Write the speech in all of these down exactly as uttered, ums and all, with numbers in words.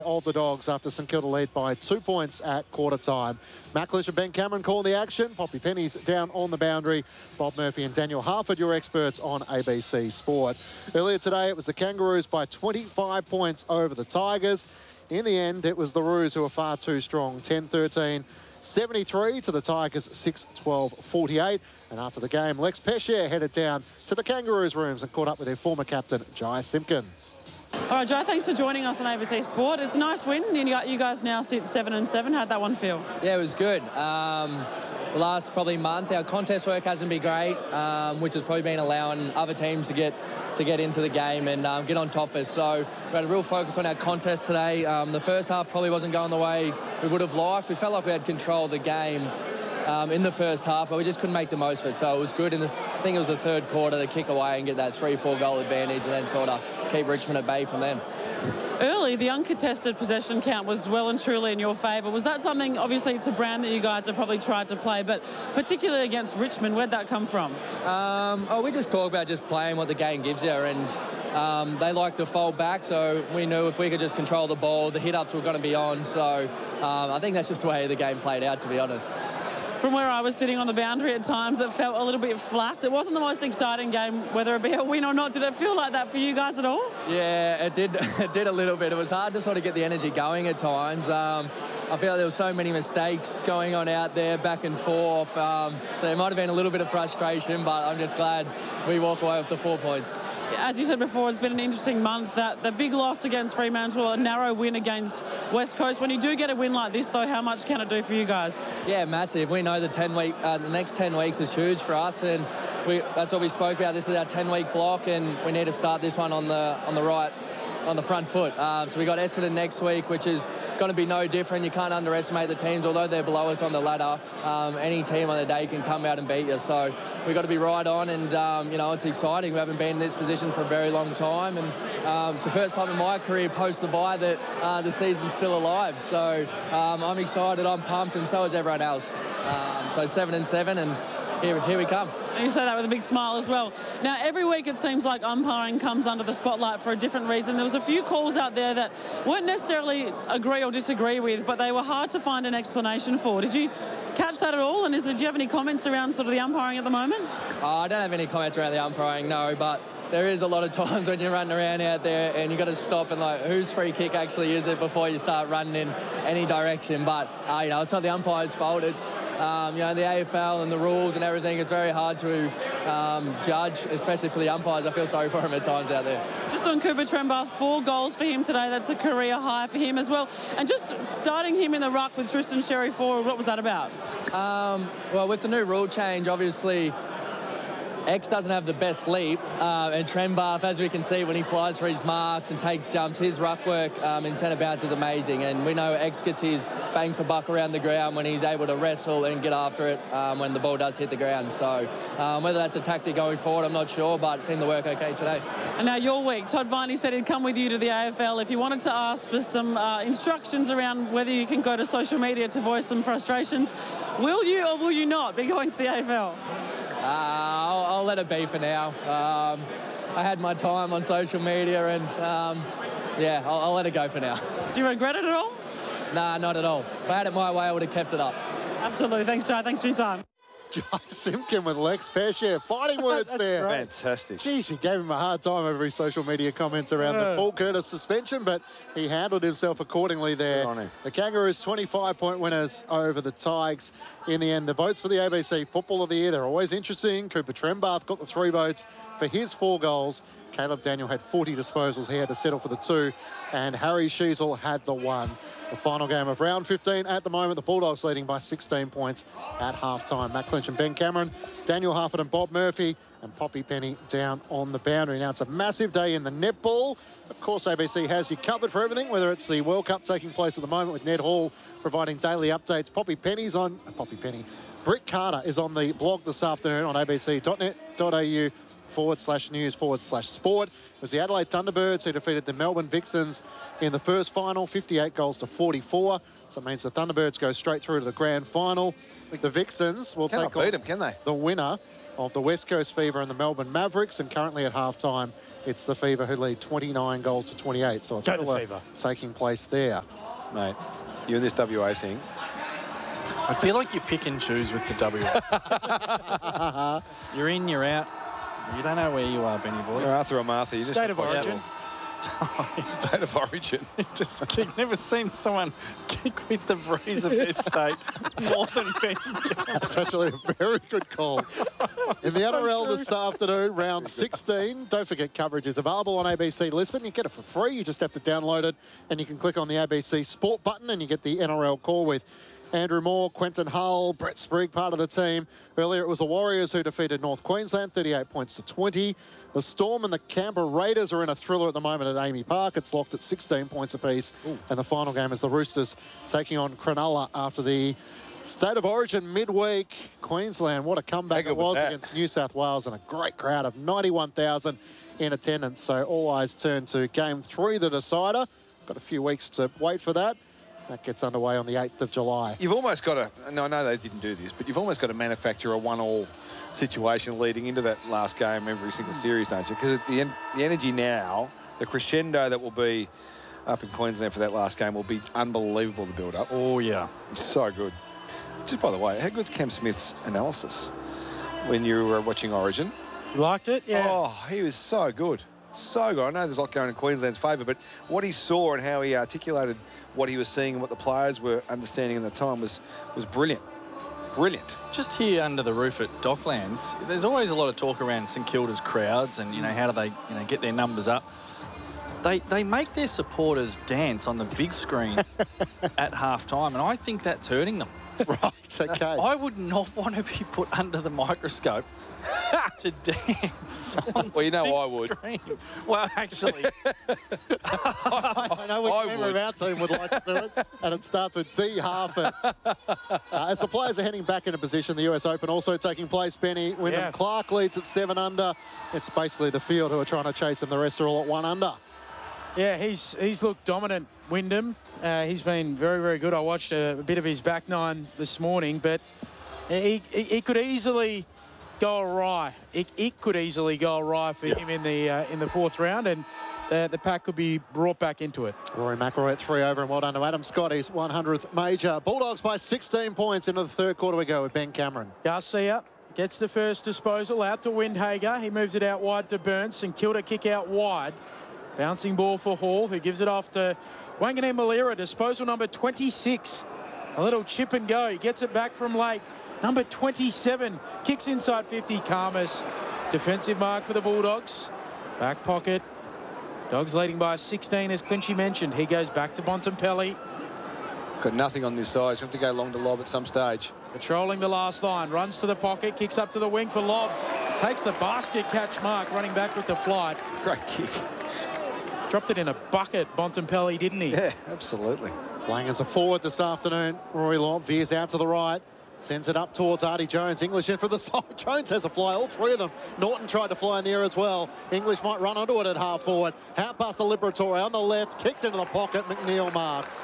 Of the Dogs after St Kilda lead by two points at quarter time. Matt Clich and Ben Cameron calling the action. Poppy Penny's down on the boundary. Bob Murphy and Daniel Harford, your experts on A B C Sport. Earlier today, it was the Kangaroos by twenty-five points over the Tigers. In the end, it was the Roos who were far too strong. ten thirteen, seventy-three to the Tigers, six twelve, forty-eight. And after the game, Lex Peshier headed down to the Kangaroos' rooms and caught up with their former captain, Jai Simpkins. All right, Jai, thanks for joining us on A B C Sport. It's a nice win. You guys now sit seven and seven. How'd that one feel? Yeah, it was good. Um, the last probably month, our contest work hasn't been great, um, which has probably been allowing other teams to get to get into the game and um, get on top of us. So we had a real focus on our contest today. Um, the first half probably wasn't going the way we would have liked. We felt like we had control of the game Um, in the first half, but we just couldn't make the most of it. So it was good in this, I think it was the third quarter, to kick away and get that three, four goal advantage and then sort of keep Richmond at bay from then. Early, the uncontested possession count was well and truly in your favour. Was that something, obviously it's a brand that you guys have probably tried to play, but particularly against Richmond, where'd that come from? Um, oh, we just talk about just playing what the game gives you, and um, they like to fold back, so we knew if we could just control the ball, the hit-ups were going to be on. So um, I think that's just the way the game played out, to be honest. From where I was sitting on the boundary at times, it felt a little bit flat. It wasn't the most exciting game, whether it be a win or not. Did it feel like that for you guys at all? Yeah, it did. It did a little bit. It was hard to sort of get the energy going at times. Um, I feel like there were so many mistakes going on out there, back and forth. Um, so there might have been a little bit of frustration, but I'm just glad we walk away with the four points. As you said before, it's been an interesting month. That the big loss against Fremantle, a narrow win against West Coast. When you do get a win like this, though, how much can it do for you guys? Yeah, massive. We know the ten week, uh, the next ten weeks is huge for us, and we, that's what we spoke about. This is our ten week block, and we need to start this one on the on the right, on the front foot. Um, so we got Essendon next week, which is going to be no different. You can't underestimate the teams, although they're below us on the ladder. Um, any team on the day can come out and beat you. So we've got to be right on, and um, you know, it's exciting. We haven't been in this position for a very long time, and um, it's the first time in my career post the bye that uh, the season's still alive. So um, I'm excited, I'm pumped, and so is everyone else. Um, so seven and seven, and here, here we come. And you say that with a big smile as well. Now, every week it seems like umpiring comes under the spotlight for a different reason. There was a few calls out there that weren't necessarily agree or disagree with, but they were hard to find an explanation for. Did you catch that at all? And is there, do you have any comments around sort of the umpiring at the moment? Uh, I don't have any comments around the umpiring, no, but there is a lot of times when you're running around out there and you've got to stop and, like, whose free kick actually is it before you start running in any direction. But, uh, you know, it's not the umpire's fault. It's, um, you know, the A F L and the rules and everything. It's very hard to um, judge, especially for the umpires. I feel sorry for him at times out there. Just on Cooper Trembath, four goals for him today. That's a career high for him as well. And just starting him in the ruck with Tristan Sherry forward, what was that about? Um, well, with the new rule change, obviously, X doesn't have the best leap, uh, and Trembath, as we can see, when he flies for his marks and takes jumps, his ruck work um, in centre bounce is amazing. And we know X gets his bang for buck around the ground when he's able to wrestle and get after it um, when the ball does hit the ground. So um, whether that's a tactic going forward, I'm not sure, but it seemed to work okay today. And now your week, Todd Viney said he'd come with you to the A F L if you wanted to ask for some uh, instructions around whether you can go to social media to voice some frustrations. Will you or will you not be going to the A F L? Uh, I'll, I'll let it be for now. Um, I had my time on social media, and um, yeah, I'll, I'll let it go for now. Do you regret it at all? Nah, not at all. If I had it my way, I would have kept it up. Absolutely. Thanks, Jai. Thanks for your time. Jai Simpkin with Lex Peshier. Fighting words there. Great. Fantastic. Geez, she gave him a hard time over his social media comments around yeah. the Paul Curtis suspension, but he handled himself accordingly there. The Kangaroos twenty-five point winners over the Tigers. In the end, the votes for the A B C Football of the Year, they're always interesting. Cooper Trembath got the three votes for his four goals. Caleb Daniel had forty disposals. He had to settle for the two. And Harry Sheezel had the one. The final game of round fifteen at the moment, the Bulldogs leading by sixteen points at half-time. Matt Clich and Ben Cameron, Daniel Harford and Bob Murphy, and Poppy Penny down on the boundary. Now, it's a massive day in the netball. Of course, A B C has you covered for everything, whether it's the World Cup taking place at the moment with Ned Hall providing daily updates. Poppy Penny's on... Uh, Poppy Penny. Britt Carter is on the blog this afternoon on a b c dot net dot a u forward slash news forward slash sport. It was the Adelaide Thunderbirds who defeated the Melbourne Vixens in the first final, fifty-eight goals to forty-four. So it means the Thunderbirds go straight through to the grand final. The Vixens will Cannot take on beat them, can they? the winner of the West Coast Fever and the Melbourne Mavericks, and currently at halftime It's the Fever who lead twenty-nine goals to twenty-eight. So a Go the thriller Fever. taking place there. Mate, you and this W A thing. I feel like you pick and choose with the W A. You're in, you're out. You don't know where you are, Benny boy. You're Arthur or Martha. You State of origin. State of origin. Just kick. Never seen someone kick with the breeze of their state more than Benny Jones. That's actually a very good call. In the N R L this afternoon, round sixteen. Don't forget coverage is available on A B C Listen. You get it for free. You just have to download it and you can click on the A B C Sport button and you get the N R L call with Andrew Moore, Quentin Hull, Brett Sprigg, part of the team. Earlier it was the Warriors who defeated North Queensland, thirty-eight points to twenty. The Storm and the Canberra Raiders are in a thriller at the moment at Amy Park. It's locked at sixteen points apiece. Ooh. And the final game is the Roosters taking on Cronulla after the State of Origin midweek. Queensland, what a comeback it was against New South Wales, and a great crowd of ninety-one thousand in attendance. So all eyes turn to game three, the decider. Got a few weeks to wait for that. That gets underway on the eighth of July. You've almost got to, and I know they didn't do this, but you've almost got to manufacture a one-all situation leading into that last game every single series, don't you? Because the, en the energy now, the crescendo that will be up in Queensland for that last game will be unbelievable to build up. Oh, yeah. It's so good. Just by the way, how good's Cam Smith's analysis when you were watching Origin? You liked it? Yeah. Oh, he was so good. So good. I know there's a lot going in Queensland's favour, but what he saw and how he articulated what he was seeing and what the players were understanding at the time was, was brilliant. Brilliant. Just here under the roof at Docklands, there's always a lot of talk around St Kilda's crowds and, you know, how do they, you know, get their numbers up. They, they make their supporters dance on the big screen at half-time, and I think that's hurting them. Right, okay. I would not want to be put under the microscope to dance on Well, you know the big I would. Screen. Well, actually... I know which I member would. of our team would like to do it, and it starts with D. Harford. Uh, as the players are heading back into position, the U S Open also taking place, Benny. Wyndham Yeah. Clark leads at seven under. It's basically the field who are trying to chase him. The rest are all at one under. Yeah, he's he's looked dominant, Wyndham. Uh, he's been very, very good. I watched a, a bit of his back nine this morning, but he, he, he could easily go awry. It, it could easily go awry for Yeah. him in the uh, in the fourth round, and uh, the pack could be brought back into it. Rory McIlroy at three over, and well done to Adam Scott, his one hundredth major. Bulldogs by sixteen points into the third quarter we go with Ben Cameron. Garcia gets the first disposal out to Windhager. He moves it out wide to Burns. St Kilda kick out wide. Bouncing ball for Hall, who gives it off to Wanganeen Malira. Disposal number twenty-six. A little chip and go. He gets it back from Lake. Number twenty-seven. Kicks inside fifty. Karmas. Defensive mark for the Bulldogs. Back pocket. Dogs leading by sixteen, as Clinchy mentioned. He goes back to Bontempelli. Got nothing on this side. He's going to go long to lob at some stage. Patrolling the last line. Runs to the pocket. Kicks up to the wing for lob. Takes the basket catch mark. Running back with the flight. Great kick. Dropped it in a bucket, Bontempelli, didn't he? Yeah, absolutely. Playing as a forward this afternoon. Rory Lobb veers out to the right. Sends it up towards Artie Jones. English in for the side. Jones has a fly, all three of them. Norton tried to fly in the air as well. English might run onto it at half forward. Out past the Liberatore on the left. Kicks into the pocket. McNeil marks.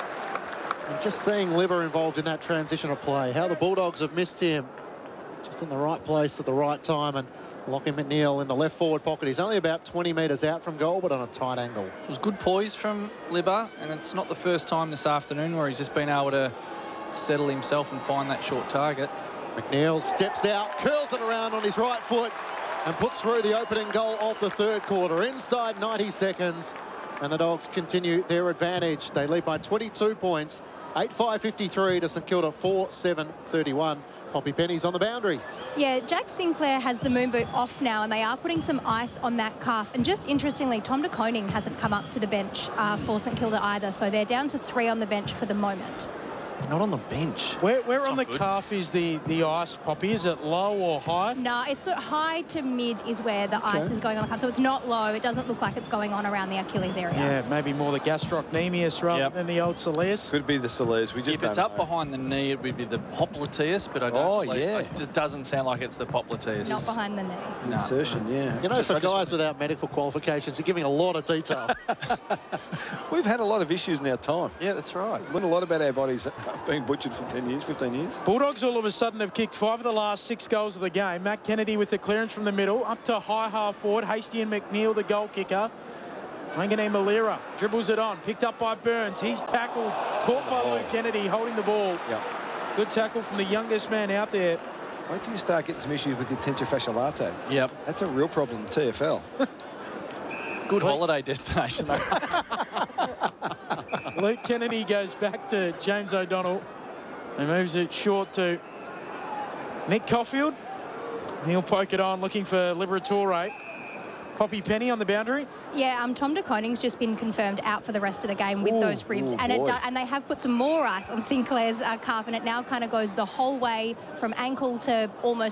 And just seeing Libber involved in that transitional play. How the Bulldogs have missed him. Just in the right place at the right time. And Lachie McNeil in the left forward pocket. He's only about twenty metres out from goal, but on a tight angle. It was good poise from Libba, and it's not the first time this afternoon where he's just been able to settle himself and find that short target. McNeil steps out, curls it around on his right foot and puts through the opening goal of the third quarter. Inside ninety seconds, and the Dogs continue their advantage. They lead by twenty-two points, eight five fifty-three to St Kilda, four seven thirty-one. Poppy Penny's on the boundary. Yeah, Jack Sinclair has the moon boot off now, and they are putting some ice on that calf. And just interestingly, Tom de Koning hasn't come up to the bench uh, for St Kilda either, so they're down to three on the bench for the moment. Not on the bench. Where, where on the good. calf is the, the ice, Poppy? Is it low or high? No, it's sort of high to mid is where the Okay. ice is going on the calf, so it's not low. It doesn't look like it's going on around the Achilles area. Yeah, maybe more the gastrocnemius rather Yep. than the old soleus. Could be the Soleus. We just If it's don't up know. behind the knee, it would be the popliteus, but I don't. Oh, like, yeah. It just doesn't sound like it's the popliteus. Not behind the knee. No. Insertion, yeah. You know, Just- for I just guys wanted- without medical qualifications, you're giving a lot of detail. We've had a lot of issues in our time. Yeah, that's right. Learned a lot about our bodies Been butchered for ten years, fifteen years. Bulldogs all of a sudden have kicked five of the last six goals of the game. Matt Kennedy with the clearance from the middle, up to high half forward. Hasty and McNeil, the goal kicker. Wangane Malira dribbles it on, picked up by Burns. He's tackled, caught by Luke Kennedy, holding the ball. Yep. Good tackle from the youngest man out there. Wait till you start getting some issues with your tension fascia latte. Yep. That's a real problem in T F L. Good holiday destination. Luke Kennedy goes back to James O'Donnell and moves it short to Nick Caulfield. He'll poke it on, looking for Liberatore. Poppy Penny on the boundary. Yeah, um, Tom de Koning's just been confirmed out for the rest of the game with Ooh, those ribs. ooh, and it boy. do, and they have put some more ice on Sinclair's uh, calf, and it now kind of goes the whole way from ankle to almost